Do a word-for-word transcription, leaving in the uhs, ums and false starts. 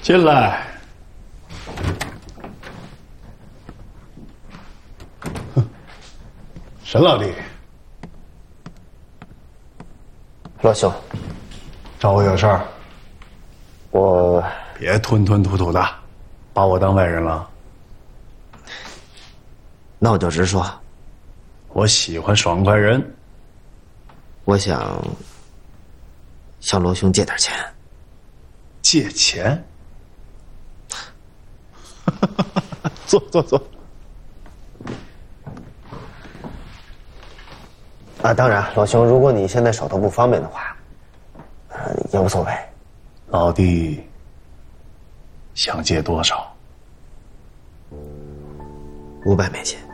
进来。沈老弟， 罗兄， 找我有事儿？ 我别吞吞吐吐的，把我当外人了。 那我就直说， 我喜欢爽快人。 我想向罗兄借点钱。 借钱？坐坐坐。 啊，当然，罗兄，如果你现在手头不方便的话，呃，也无所谓。 老弟，想借多少？ 五百美金。